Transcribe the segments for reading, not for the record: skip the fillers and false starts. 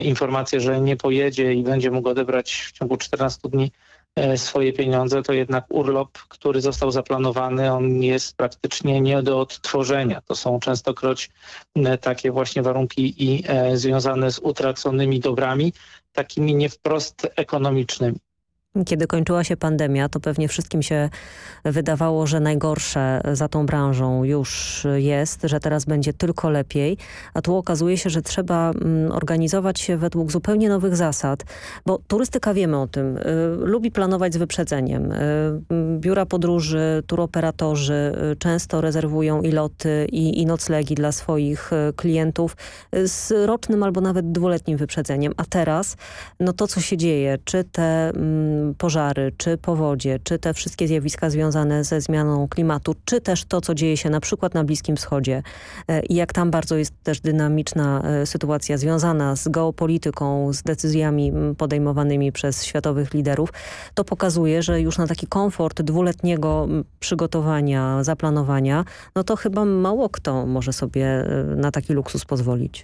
informację, że nie pojedzie i będzie mógł odebrać w ciągu 14 dni swoje pieniądze, to jednak urlop, który został zaplanowany, on jest praktycznie nie do odtworzenia. To są częstokroć takie właśnie warunki i związane z utraconymi dobrami, takimi nie wprost ekonomicznymi. Kiedy kończyła się pandemia, to pewnie wszystkim się wydawało, że najgorsze za tą branżą już jest, że teraz będzie tylko lepiej, a tu okazuje się, że trzeba organizować się według zupełnie nowych zasad, bo turystyka, wiemy o tym, lubi planować z wyprzedzeniem. Biura podróży, turoperatorzy często rezerwują i loty, i noclegi dla swoich klientów z rocznym albo nawet 2-letnim wyprzedzeniem, a teraz no to, co się dzieje, czy te pożary, czy powodzie, czy te wszystkie zjawiska związane ze zmianą klimatu, czy też to, co dzieje się na przykład na Bliskim Wschodzie i jak tam bardzo jest też dynamiczna sytuacja związana z geopolityką, z decyzjami podejmowanymi przez światowych liderów, to pokazuje, że już na taki komfort 2-letniego przygotowania, zaplanowania, no to chyba mało kto może sobie na taki luksus pozwolić.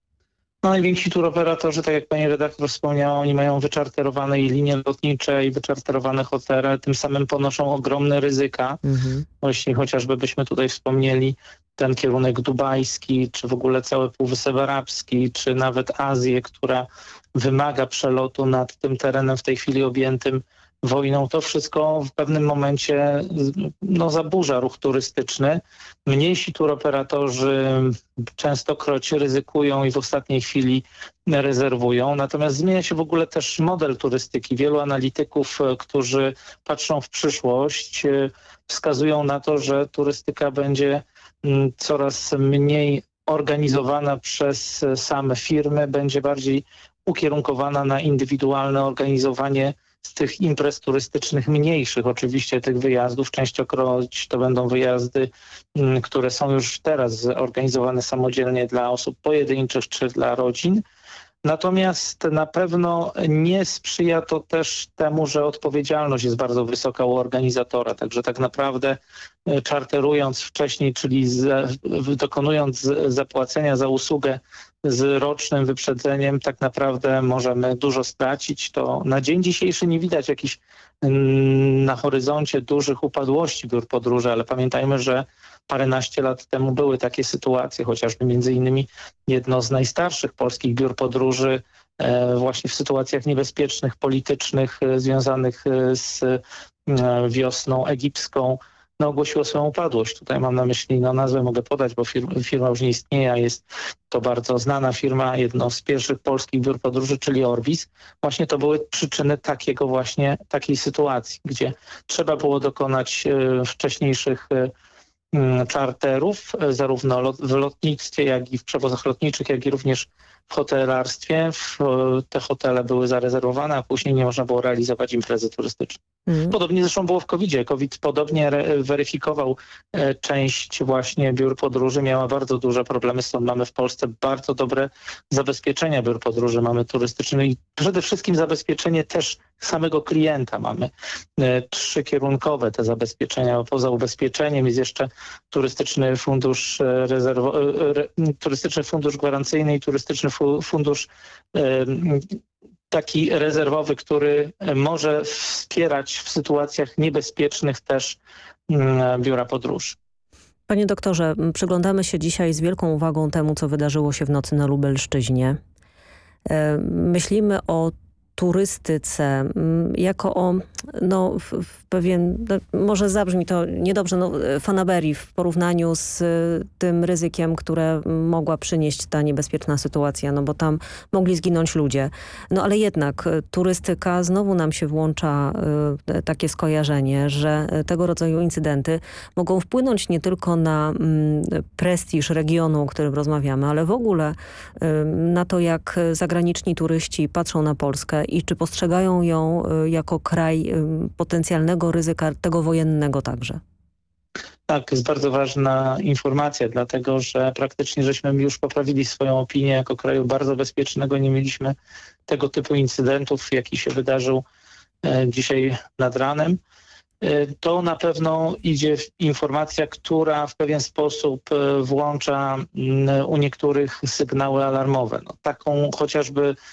No, najwięksi turoperatorzy, tak jak pani redaktor wspomniała, oni mają wyczarterowane i linie lotnicze i wyczarterowane hotele, tym samym ponoszą ogromne ryzyka. Właśnie chociażby byśmy tutaj wspomnieli ten kierunek dubajski, czy w ogóle cały Półwysep Arabski, czy nawet Azję, która wymaga przelotu nad tym terenem w tej chwili objętym wojną. To wszystko w pewnym momencie zaburza ruch turystyczny. Mniejsi turoperatorzy częstokroć ryzykują i w ostatniej chwili rezerwują. Natomiast zmienia się w ogóle też model turystyki. Wielu analityków, którzy patrzą w przyszłość, wskazują na to, że turystyka będzie coraz mniej organizowana przez same firmy, będzie bardziej ukierunkowana na indywidualne organizowanie z tych imprez turystycznych mniejszych. Oczywiście tych wyjazdów częstokroć to będą wyjazdy, które są już teraz organizowane samodzielnie dla osób pojedynczych czy dla rodzin. Natomiast na pewno nie sprzyja to też temu, że odpowiedzialność jest bardzo wysoka u organizatora. Także tak naprawdę czarterując wcześniej, czyli dokonując zapłacenia za usługę z rocznym wyprzedzeniem, tak naprawdę możemy dużo stracić. To na dzień dzisiejszy nie widać jakichś na horyzoncie dużych upadłości biur podróży, ale pamiętajmy, że paręnaście lat temu były takie sytuacje, chociażby między innymi jedno z najstarszych polskich biur podróży właśnie w sytuacjach niebezpiecznych, politycznych, związanych z wiosną egipską, ogłosiło swoją upadłość. Tutaj mam na myśli, nazwę mogę podać, bo firma już nie istnieje, a jest to bardzo znana firma, jedno z pierwszych polskich biur podróży, czyli Orbis. Właśnie to były przyczyny takiej sytuacji, gdzie trzeba było dokonać wcześniejszych czarterów, zarówno w lotnictwie, jak i w przewozach lotniczych, jak i również w hotelarstwie. Te hotele były zarezerwowane, a później nie można było realizować imprezy turystycznej. Podobnie zresztą było w COVID-zie. COVID podobnie weryfikował część właśnie biur podróży. Miała bardzo duże problemy, stąd mamy w Polsce bardzo dobre zabezpieczenia biur podróży. Mamy turystyczne i przede wszystkim zabezpieczenie też samego klienta. Mamy 3-kierunkowe te zabezpieczenia. Poza ubezpieczeniem jest jeszcze turystyczny fundusz turystyczny fundusz gwarancyjny i turystyczny fundusz taki rezerwowy, który może wspierać w sytuacjach niebezpiecznych też biura podróży. Panie doktorze, przyglądamy się dzisiaj z wielką uwagą temu, co wydarzyło się w nocy na Lubelszczyźnie. Myślimy o turystyce jako o pewien, może zabrzmi to niedobrze, fanaberii w porównaniu z tym ryzykiem, które mogła przynieść ta niebezpieczna sytuacja, bo tam mogli zginąć ludzie. Ale jednak turystyka, znowu nam się włącza takie skojarzenie, że tego rodzaju incydenty mogą wpłynąć nie tylko na prestiż regionu, o którym rozmawiamy, ale w ogóle na to, jak zagraniczni turyści patrzą na Polskę i czy postrzegają ją jako kraj potencjalnego ryzyka, tego wojennego także. Tak, jest bardzo ważna informacja, dlatego że praktycznie żeśmy już poprawili swoją opinię jako kraju bardzo bezpiecznego. Nie mieliśmy tego typu incydentów, jaki się wydarzył dzisiaj nad ranem. to na pewno idzie informacja, która w pewien sposób włącza u niektórych sygnały alarmowe. No, taką chociażby